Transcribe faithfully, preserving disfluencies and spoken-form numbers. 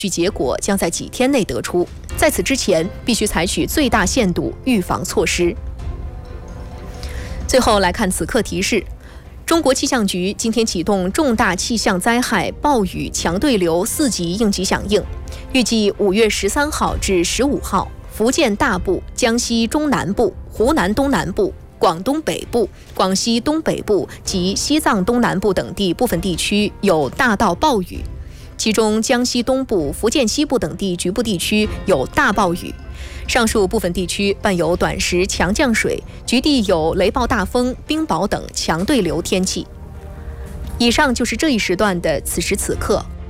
据结果将在几天内得出，在此之前必须采取最大限度预防措施。最后来看此刻提示。中国气象局今天启动重大气象灾害暴雨强对流四级应急响应，预计五月十三号至十五号，福建大部、江西中南部、湖南东南部、广东北部、广西东北部及西藏东南部等地部分地区有大到暴雨，其中江西东部、福建西部等地局部地区有大暴雨。上述部分地区伴有短时强降水，局地有雷暴大风、冰雹等强对流天气。以上就是这一时段的此时此刻。